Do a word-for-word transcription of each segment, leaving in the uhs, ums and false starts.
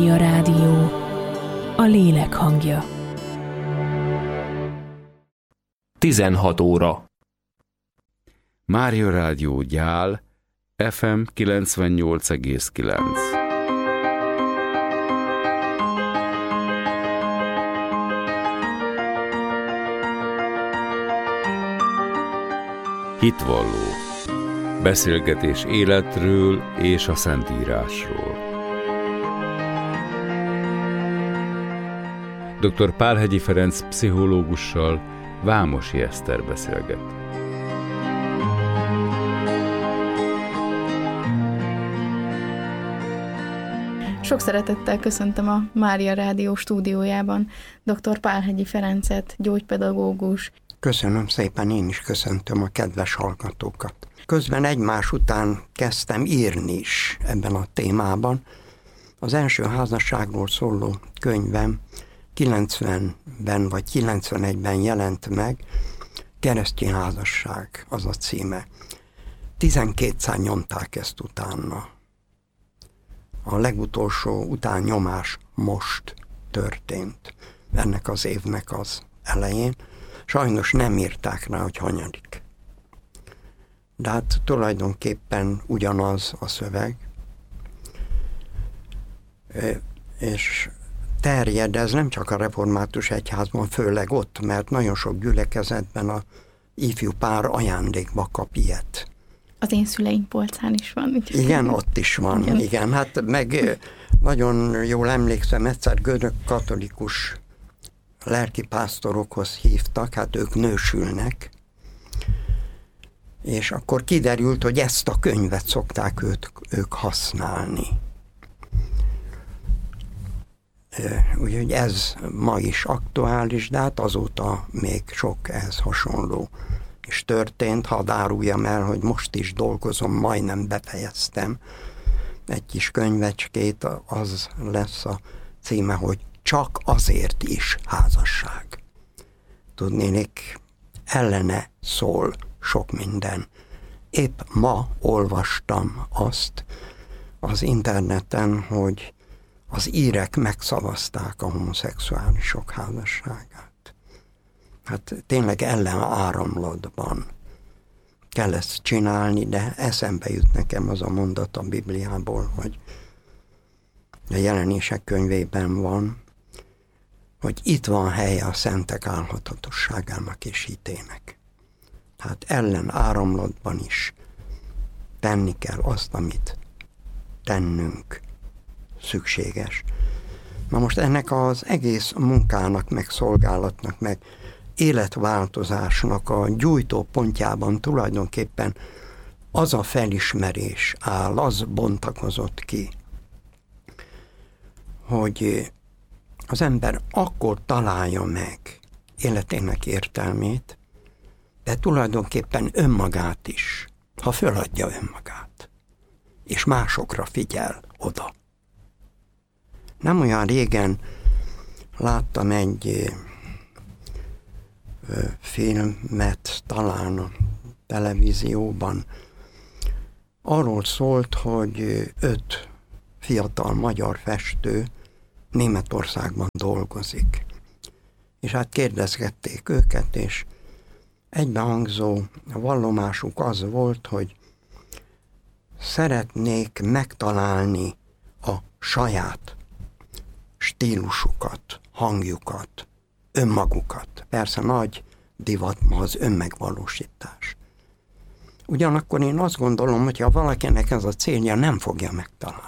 A rádió, a lélek hangja. tizenhat óra. Mária Rádió Gyál, ef em kilencvennyolc egész kilenc. Hitvalló. Beszélgetés életről és a Szentírásról. doktor Pálhegyi Ferenc pszichológussal Vámosi Eszter beszélget. Sok szeretettel köszöntöm a Mária Rádió stúdiójában doktor Pálhegyi Ferencet, gyógypedagógus. Köszönöm szépen, én is köszöntöm a kedves hallgatókat. Közben egymás után kezdtem írni is ebben a témában. Az első házasságról szóló könyvem kilencvenben vagy kilencvenegyben jelent meg, Keresztény házasság az a címe. tizenkétszer nyomták ezt utána. A legutolsó utánnyomás most történt, ennek az évnek az elején. Sajnos nem írták rá, hogy hanyadik. De hát tulajdonképpen ugyanaz a szöveg, és terjed ez nem csak a református egyházban, főleg ott, mert nagyon sok gyülekezetben a ifjú pár ajándékba kap ilyet. Az én szüleim polcán is van. Igen, ott is van, igen. igen. Hát meg nagyon jól emlékszem, egyszer görög katolikus lelkipásztorokhoz hívtak, hát ők nősülnek, és akkor kiderült, hogy ezt a könyvet szokták őt, ők használni. Úgyhogy ez ma is aktuális, de hát azóta még sok ehhez hasonló is történt. Hadd áruljam el, hogy most is dolgozom, majdnem befejeztem egy kis könyvecskét, az lesz a címe, hogy Csak azért is házasság. Tudnélik, ellene szól sok minden. Épp ma olvastam azt az interneten, hogy az írek megszavazták a homoszexuálisok házasságát. Hát tényleg ellenáramlatban kell ezt csinálni, de eszembe jut nekem az a mondat a Bibliából, hogy a Jelenések könyvében van, hogy itt van helye a szentek álhatatosságának és hitének. Tehát ellenáramlatban is tenni kell azt, amit tennünk szükséges. Na most ennek az egész munkának, meg szolgálatnak, meg életváltozásnak a gyújtó pontjában tulajdonképpen az a felismerés áll, az bontakozott ki, hogy az ember akkor találja meg életének értelmét, de tulajdonképpen önmagát is, ha föladja önmagát, és másokra figyel oda. Nem olyan régen láttam egy filmet, talán a televízióban. Arról szólt, hogy öt fiatal magyar festő Németországban dolgozik. És hát kérdezgették őket, és egybehangzó vallomásuk az volt, hogy szeretnék megtalálni a saját stílusukat, hangjukat, önmagukat. Persze nagy divat ma az önmegvalósítás. Ugyanakkor én azt gondolom, hogy ha valakinek ez a célja, nem fogja megtalálni.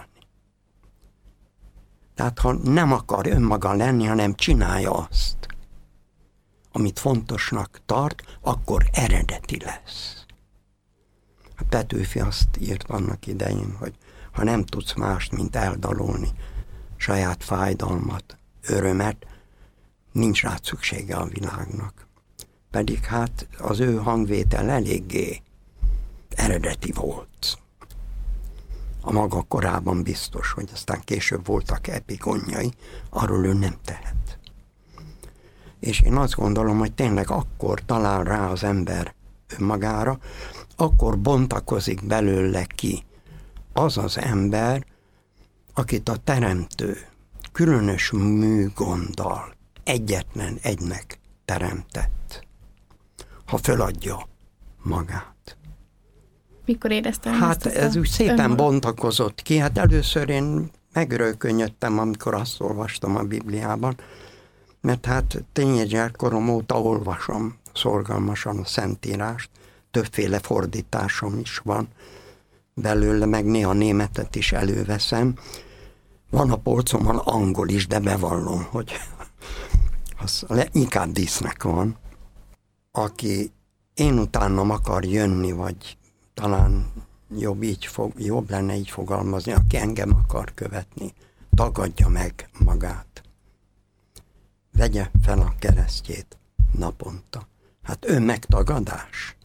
Tehát ha nem akar önmaga lenni, hanem csinálja azt, amit fontosnak tart, akkor eredeti lesz. A Petőfi azt írt annak idején, hogy ha nem tudsz mást, mint eldalolni saját fájdalmat, örömet, nincs rá szüksége a világnak. Pedig hát az ő hangvétel eléggé eredeti volt. A maga korában biztos, hogy aztán később voltak epigonjai, arról ő nem tehet. És én azt gondolom, hogy tényleg akkor talál rá az ember önmagára, akkor bontakozik belőle ki az az ember, akit a Teremtő különös műgonddal egyetlen egynek teremtett, ha föladja magát. Mikor éreztem Hát ezt? ez úgy szépen önmag... bontakozott ki. Hát először én megrölkönyödtem, amikor azt olvastam a Bibliában, mert hát tínédzserkorom óta olvasom szorgalmasan a Szentírást, többféle fordításom is van belőle, meg néha németet is előveszem. Van a polcomon angol is, de bevallom, hogy az inkább dísznek van. Aki én utánam akar jönni, vagy talán jobb, így fog, jobb lenne így fogalmazni, aki engem akar követni, tagadja meg magát. Vegye fel a keresztjét naponta. Hát önmegtagadás.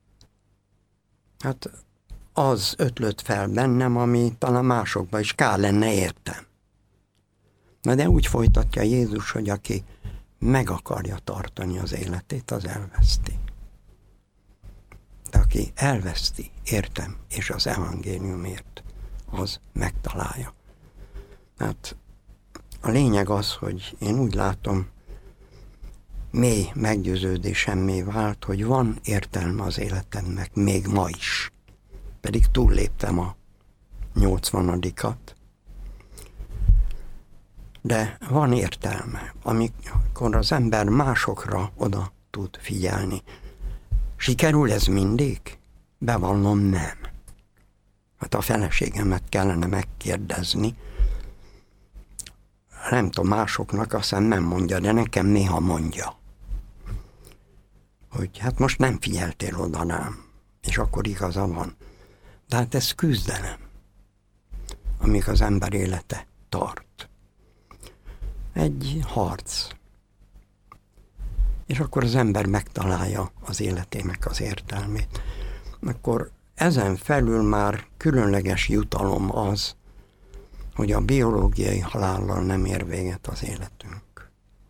Hát az ötlött fel bennem, ami talán másokban is kár lenne értem. Na de úgy folytatja Jézus, hogy aki meg akarja tartani az életét, az elveszti. De aki elveszti, értem, és az evangéliumért, az megtalálja. Hát a lényeg az, hogy én úgy látom, mély meggyőződésemmé vált, hogy van értelme az életemnek még ma is. Pedig túlléptem a nyolcvanadikat. De van értelme, amikor az ember másokra oda tud figyelni. Sikerül ez mindig? Bevallom, nem. Hát a feleségemet kellene megkérdezni. Nem tudom, másoknak azt hiszem nem mondja, de nekem néha mondja. Hogy hát most nem figyeltél oda rám, és akkor igaza van. De hát ez küzdelem, amíg az ember élete tart. Egy harc. És akkor az ember megtalálja az életének az értelmét. Akkor ezen felül már különleges jutalom az, hogy a biológiai halállal nem ér véget az életünk.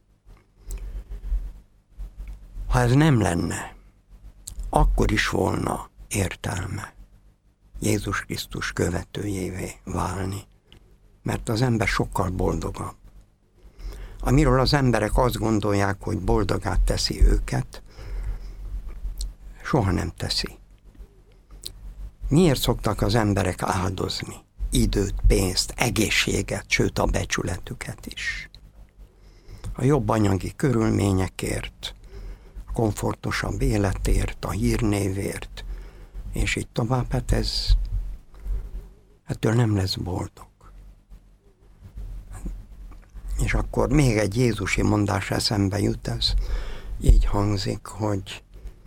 Ha ez nem lenne, akkor is volna értelme Jézus Krisztus követőjévé válni, mert az ember sokkal boldogabb. Amiről az emberek azt gondolják, hogy boldogát teszi őket, soha nem teszi. Miért szoktak az emberek áldozni időt, pénzt, egészséget, sőt a becsületüket is? A jobb anyagi körülményekért, a komfortosabb életért, a hírnévért, és így tovább, hát ez, ettől nem lesz boldog. És akkor még egy jézusi mondás eszembe jut, ez így hangzik, hogy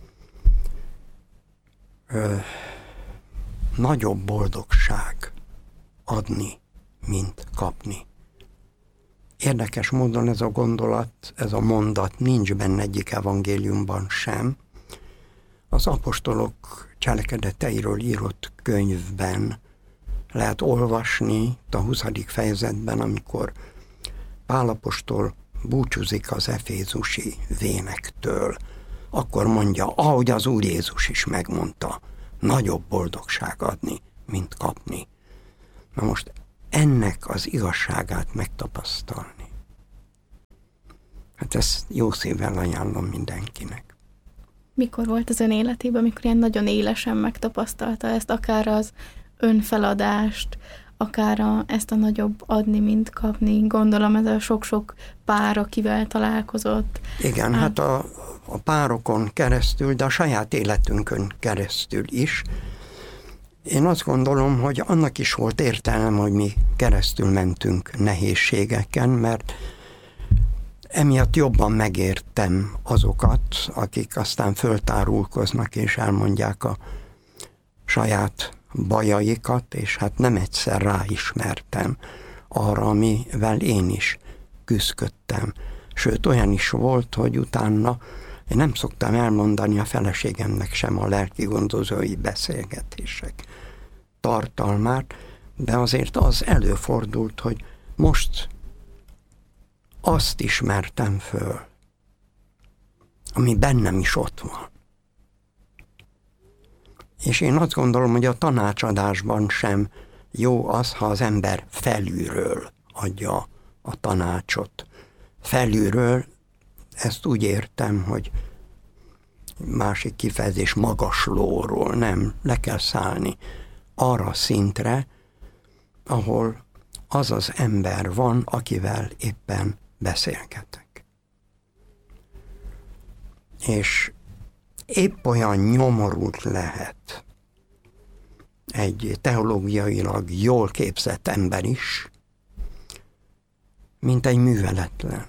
ö, nagyobb boldogság adni, mint kapni. Érdekes módon ez a gondolat, ez a mondat nincs benne egyik evangéliumban sem. Az apostolok cselekedeteiről írott könyvben lehet olvasni, a huszadik fejezetben, amikor Pál apostol búcsúzik az efézusi vénektől, akkor mondja, ahogy az Úr Jézus is megmondta, nagyobb boldogság adni, mint kapni. Na most ennek az igazságát megtapasztalni. Hát ezt jó szívvel ajánlom mindenkinek. Mikor volt az ön életében, amikor ilyen nagyon élesen megtapasztalta ezt, akár az önfeladást, akár a, ezt a nagyobb adni, mint kapni? Gondolom ez a sok-sok pár, akivel találkozott. Igen, Á... hát a, a párokon keresztül, de a saját életünkön keresztül is. Én azt gondolom, hogy annak is volt értelme, hogy mi keresztül mentünk nehézségeken, mert emiatt jobban megértem azokat, akik aztán föltárulkoznak és elmondják a saját bajaikat, és hát nem egyszer ráismertem arra, amivel én is küzdködtem. Sőt, olyan is volt, hogy utána én nem szoktam elmondani a feleségemnek sem a lelki gondozói beszélgetések tartalmát, de azért az előfordult, hogy most azt ismertem föl, ami bennem is ott van. És én azt gondolom, hogy a tanácsadásban sem jó az, ha az ember felülről adja a tanácsot. Felülről ezt úgy értem, hogy másik kifejezés magaslóról, nem, le kell szállni arra szintre, ahol az az ember van, akivel éppen beszélgetek. És épp olyan nyomorult lehet egy teológiailag jól képzett ember is, mint egy műveletlen.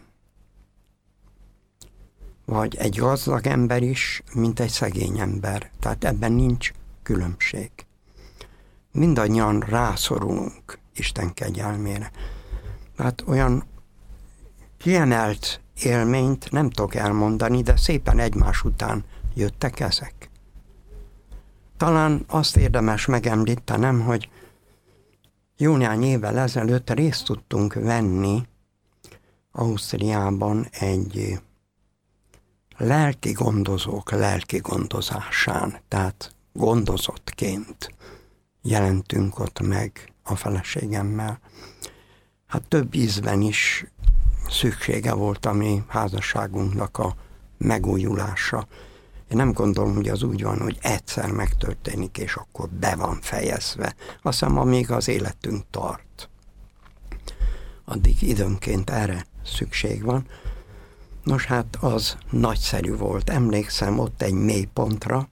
Vagy egy gazdag ember is, mint egy szegény ember. Tehát ebben nincs különbség. Mindannyian rászorulunk Isten kegyelmére. Tehát olyan kiemelt élményt nem tudok elmondani, de szépen egymás után jöttek ezek. Talán azt érdemes megemlítenem, hogy jó néhány évvel ezelőtt részt tudtunk venni Ausztriában egy lelki gondozók lelki gondozásán, tehát gondozottként jelentünk ott meg a feleségemmel. Hát több ízben is szüksége volt a mi házasságunknak a megújulása. Én nem gondolom, hogy az úgy van, hogy egyszer megtörténik, és akkor be van fejezve. Azt hiszem, amíg az életünk tart. Addig időnként erre szükség van. Nos, hát az nagyszerű volt. Emlékszem ott egy mélypontra,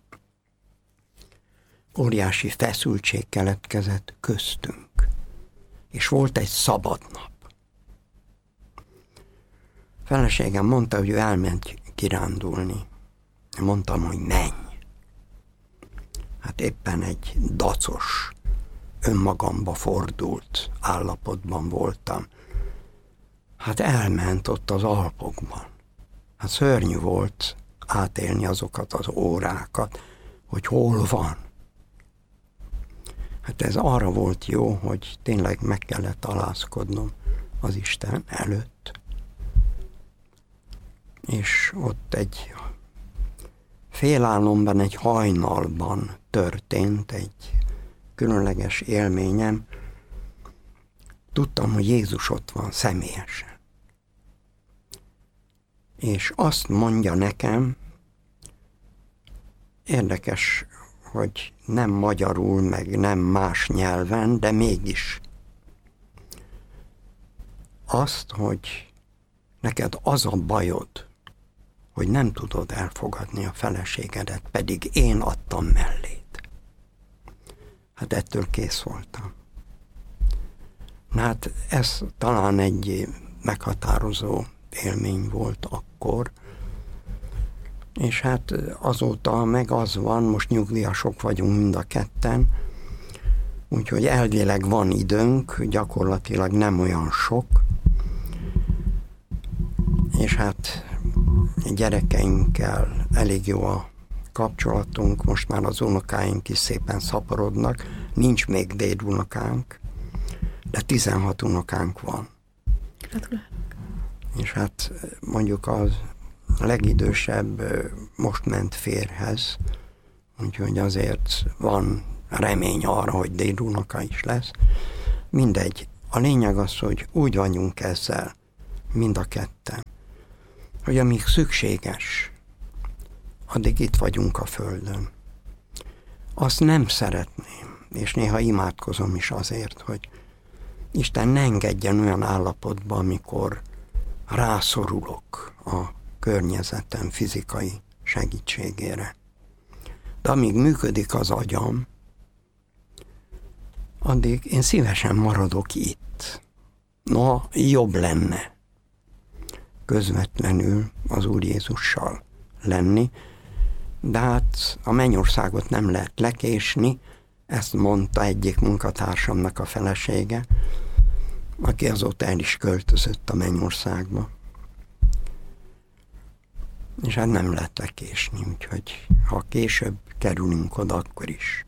óriási feszültség keletkezett köztünk. És volt egy szabad nap. Feleségem mondta, hogy ő elment kirándulni. Mondtam, hogy menj. Hát éppen egy dacos, önmagamba fordult állapotban voltam. Hát elment ott az Alpokban. Hát szörnyű volt átélni azokat az órákat, hogy hol van. Hát ez arra volt jó, hogy tényleg meg kellett alázkodnom az Isten előtt. És ott egy félálomban, egy hajnalban történt egy különleges élményem. Tudtam, hogy Jézus ott van személyesen. És azt mondja nekem, érdekes, hogy nem magyarul, meg nem más nyelven, de mégis azt, hogy neked az a bajod, hogy nem tudod elfogadni a feleségedet, pedig én adtam mellét. Hát ettől kész voltam. Na hát ez talán egy meghatározó élmény volt akkor, és hát azóta meg az van, most nyugdíjasok vagyunk mind a ketten, úgyhogy elvileg van időnk, gyakorlatilag nem olyan sok, és hát gyerekeinkkel elég jó a kapcsolatunk, most már az unokáink is szépen szaporodnak, nincs még dédunokánk, de tizenhat unokánk van. Gratulálok. És hát mondjuk az legidősebb most ment férhez, úgyhogy azért van remény arra, hogy dédunoka is lesz. Mindegy. A lényeg az, hogy úgy vagyunk ezzel, mind a ketten, hogy amíg szükséges, addig itt vagyunk a földön. Azt nem szeretném, és néha imádkozom is azért, hogy Isten ne engedjen olyan állapotba, amikor rászorulok a környezetem fizikai segítségére. De amíg működik az agyam, addig én szívesen maradok itt. No, jobb lenne közvetlenül az Úr Jézussal lenni, de hát a mennyországot nem lehet lekésni, ezt mondta egyik munkatársamnak a felesége, aki azóta el is költözött a mennyországba. És hát nem lehet lekésni, úgyhogy ha később kerülünk oda, akkor is.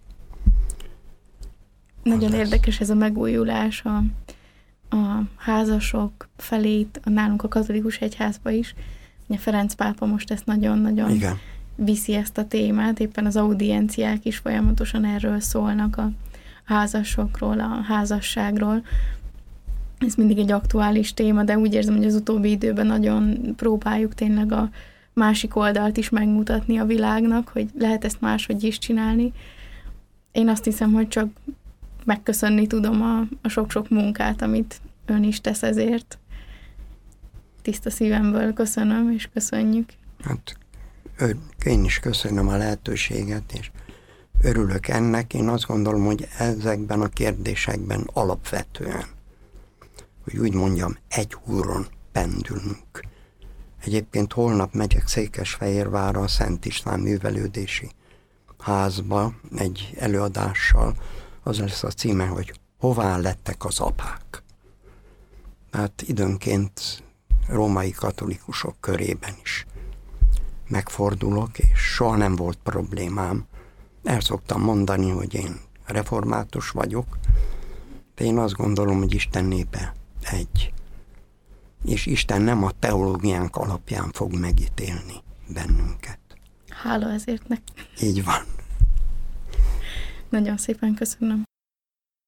Nagyon érdekes ez a megújulás a, a házasok felé, a nálunk a katolikus egyházba is. A Ferenc pápa most ezt nagyon-nagyon Igen. viszi ezt a témát, éppen az audienciák is folyamatosan erről szólnak, a házasokról, a házasságról. ez mindig egy aktuális téma, de úgy érzem, hogy az utóbbi időben nagyon próbáljuk tényleg a másik oldalt is megmutatni a világnak, hogy lehet ezt máshogy is csinálni. Én azt hiszem, hogy csak megköszönni tudom a, a sok-sok munkát, amit ön is tesz ezért. Tiszta szívemből köszönöm, és köszönjük. Hát én is köszönöm a lehetőséget, és örülök ennek. Én azt gondolom, hogy ezekben a kérdésekben alapvetően, hogy úgy mondjam, egy húron pendülünk. Egyébként holnap megyek Székesfehérvárra a Szent István Művelődési Házba egy előadással. Az lesz a címe, hogy hová lettek az apák. Hát időnként római katolikusok körében is megfordulok, és soha nem volt problémám. El szoktam mondani, hogy én református vagyok, de én azt gondolom, hogy Isten népe egy. És Isten nem a teológiánk alapján fog megítélni bennünket. Hála ezért neki. Így van. Nagyon szépen köszönöm.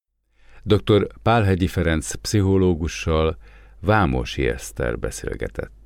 doktor Pálhegyi Ferenc pszichológussal Vámosi Eszter beszélgetett.